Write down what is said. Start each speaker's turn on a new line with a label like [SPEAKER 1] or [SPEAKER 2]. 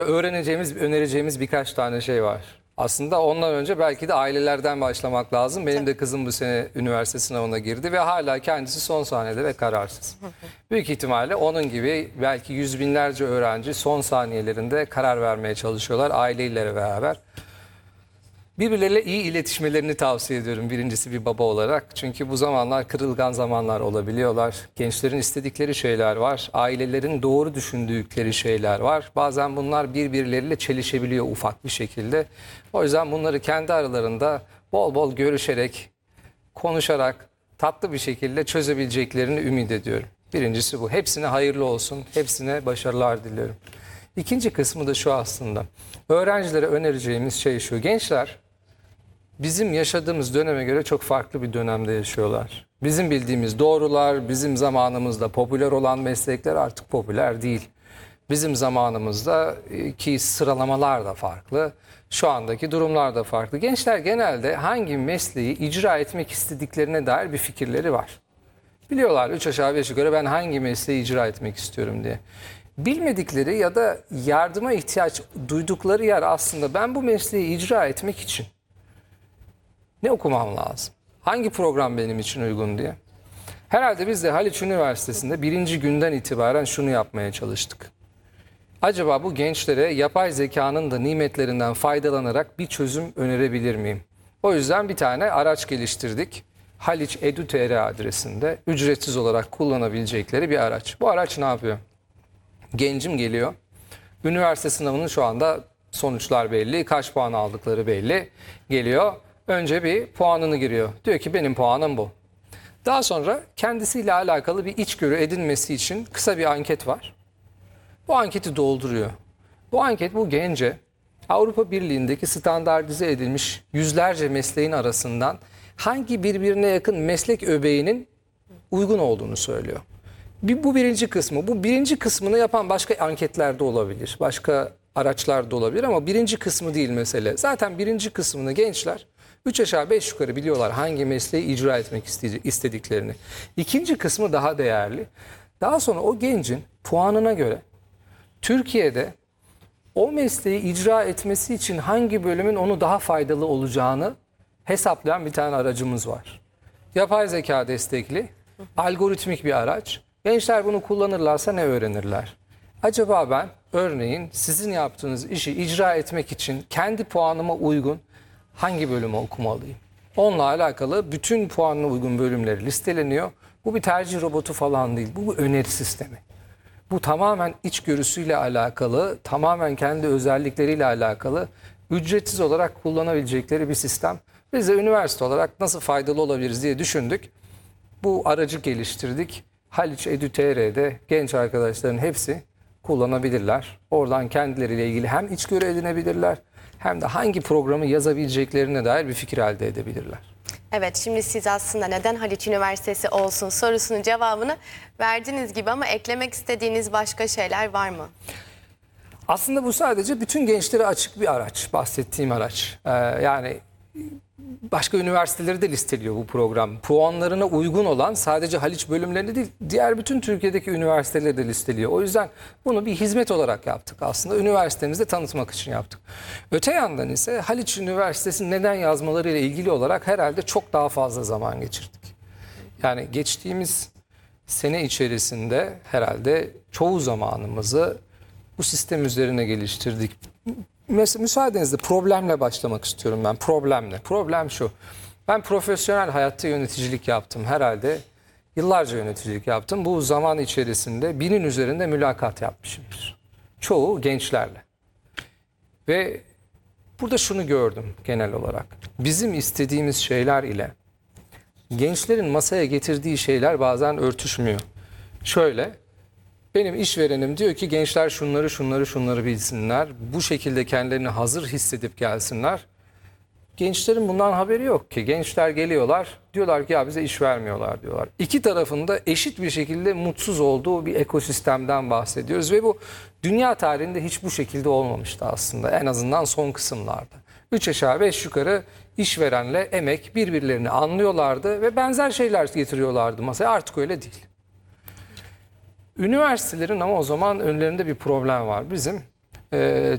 [SPEAKER 1] Önereceğimiz birkaç tane şey var. Aslında ondan önce belki de ailelerden başlamak lazım. Benim de kızım bu sene üniversite sınavına girdi ve hala kendisi son sahnede ve kararsız. Büyük ihtimalle onun gibi belki yüz binlerce öğrenci son saniyelerinde karar vermeye çalışıyorlar aileleriyle beraber. Birbirleriyle iyi iletişmelerini tavsiye ediyorum birincisi bir baba olarak. Çünkü bu zamanlar kırılgan zamanlar olabiliyorlar. Gençlerin istedikleri şeyler var. Ailelerin doğru düşündükleri şeyler var. Bazen bunlar birbirleriyle çelişebiliyor ufak bir şekilde. O yüzden bunları kendi aralarında bol bol görüşerek, konuşarak tatlı bir şekilde çözebileceklerini ümit ediyorum. Birincisi bu. Hepsine hayırlı olsun. Hepsine başarılar diliyorum. İkinci kısmı da şu aslında. Öğrencilere önereceğimiz şey şu. Gençler bizim yaşadığımız döneme göre çok farklı bir dönemde yaşıyorlar. Bizim bildiğimiz doğrular, bizim zamanımızda popüler olan meslekler artık popüler değil. Bizim zamanımızda ki sıralamalar da farklı. Şu andaki durumlar da farklı. Gençler genelde hangi mesleği icra etmek istediklerine dair bir fikirleri var. Biliyorlar 3 aşağı 5 yukarı ben hangi mesleği icra etmek istiyorum diye. Bilmedikleri ya da yardıma ihtiyaç duydukları yer aslında ben bu mesleği icra etmek için ne okumam lazım? Hangi program benim için uygun diye. Herhalde biz de Haliç Üniversitesi'nde birinci günden itibaren şunu yapmaya çalıştık. Acaba bu gençlere yapay zekanın da nimetlerinden faydalanarak bir çözüm önerebilir miyim? O yüzden bir tane araç geliştirdik. Haliç Edu.tr adresinde ücretsiz olarak kullanabilecekleri bir araç. Bu araç ne yapıyor? Gencim geliyor. Üniversite sınavının şu anda sonuçlar belli. Kaç puan aldıkları belli. Geliyor. Önce bir puanını giriyor. Diyor ki benim puanım bu. Daha sonra kendisiyle alakalı bir içgörü edinmesi için kısa bir anket var. Bu anketi dolduruyor. Bu anket bu gence Avrupa Birliği'ndeki standartize edilmiş yüzlerce mesleğin arasından hangi birbirine yakın meslek öbeğinin uygun olduğunu söylüyor. Bu birinci kısmı. Bu birinci kısmını yapan başka anketler de olabilir. Başka araçlar da olabilir ama birinci kısmı değil mesele. Zaten birinci kısmını gençler 3 aşağı 5 yukarı biliyorlar hangi mesleği icra etmek istediklerini. İkinci kısmı daha değerli. Daha sonra o gencin puanına göre Türkiye'de o mesleği icra etmesi için hangi bölümün onu daha faydalı olacağını hesaplayan bir tane aracımız var. Yapay zeka destekli, algoritmik bir araç. Gençler bunu kullanırlarsa ne öğrenirler? Acaba ben örneğin sizin yaptığınız işi icra etmek için kendi puanıma uygun hangi bölümü okumalıyım? Onunla alakalı bütün puanına uygun bölümleri listeleniyor. Bu bir tercih robotu falan değil. Bu bir öneri sistemi. Bu tamamen içgörüsüyle alakalı, tamamen kendi özellikleriyle alakalı ücretsiz olarak kullanabilecekleri bir sistem. Biz de üniversite olarak nasıl faydalı olabiliriz diye düşündük. Bu aracı geliştirdik. Haliç Edu.tr'de genç arkadaşların hepsi kullanabilirler. Oradan kendileriyle ilgili hem içgörü edinebilirler hem de hangi programı yazabileceklerine dair bir fikir elde edebilirler.
[SPEAKER 2] Evet, şimdi siz aslında neden Haliç Üniversitesi olsun sorusunun cevabını verdiğiniz gibi ama eklemek istediğiniz başka şeyler var mı?
[SPEAKER 1] Aslında bu sadece bütün gençlere açık bir araç, bahsettiğim araç. Yani başka üniversiteleri de listeliyor bu program. Puanlarına uygun olan sadece Haliç bölümlerini değil, diğer bütün Türkiye'deki üniversiteleri de listeliyor. O yüzden bunu bir hizmet olarak yaptık aslında. Üniversitemizde tanıtmak için yaptık. Öte yandan ise Haliç Üniversitesi neden yazmalarıyla ilgili olarak herhalde çok daha fazla zaman geçirdik. Yani geçtiğimiz sene içerisinde herhalde çoğu zamanımızı bu sistem üzerine geliştirdik. Mesela müsaadenizle problemle başlamak istiyorum ben. Problemle. Problem şu. Ben profesyonel hayatta yöneticilik yaptım. Herhalde yıllarca yöneticilik yaptım. Bu zaman içerisinde 1000'in üzerinde mülakat yapmışımdır. Çoğu gençlerle. Ve burada şunu gördüm genel olarak. Bizim istediğimiz şeyler ile gençlerin masaya getirdiği şeyler bazen örtüşmüyor. Şöyle. Benim işverenim diyor ki gençler şunları bilsinler. Bu şekilde kendilerini hazır hissedip gelsinler. Gençlerin bundan haberi yok ki. Gençler geliyorlar diyorlar ki ya bize iş vermiyorlar diyorlar. İki tarafında eşit bir şekilde mutsuz olduğu bir ekosistemden bahsediyoruz. Ve bu dünya tarihinde hiç bu şekilde olmamıştı aslında. En azından son kısımlarda. 3 aşağı 5 yukarı işverenle emek birbirlerini anlıyorlardı ve benzer şeyler getiriyorlardı masaya. Artık öyle değil. Üniversitelerin ama o zaman önlerinde bir problem var. Bizim